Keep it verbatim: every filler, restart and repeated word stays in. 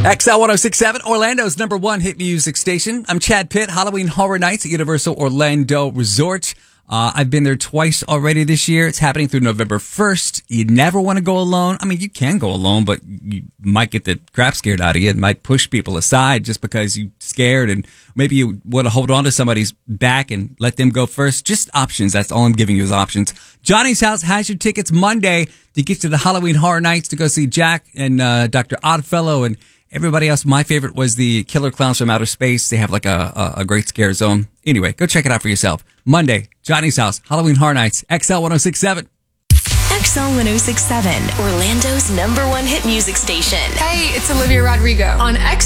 X L ten sixty-seven, Orlando's number one hit music station. I'm Chad Pitt, Halloween Horror Nights at Universal Orlando Resort. Uh, I've been there twice already this year. It's happening through November first. You never want to go alone. I mean, you can go alone, but you might get the crap scared out of you. It might push people aside just because you're scared, and maybe you want to hold on to somebody's back and let them go first. Just options. That's all I'm giving you is options. Johnny's House has your tickets Monday to get to the Halloween Horror Nights to go see Jack and uh, Doctor Oddfellow and everybody else. My favorite was the Killer Clowns from Outer Space. They have like a, a, a great scare zone. Anyway, go check it out for yourself. Monday, Johnny's House, Halloween Horror Nights, X L ten sixty-seven. X L ten sixty-seven, Orlando's number one hit music station. Hey, it's Olivia Rodrigo on X.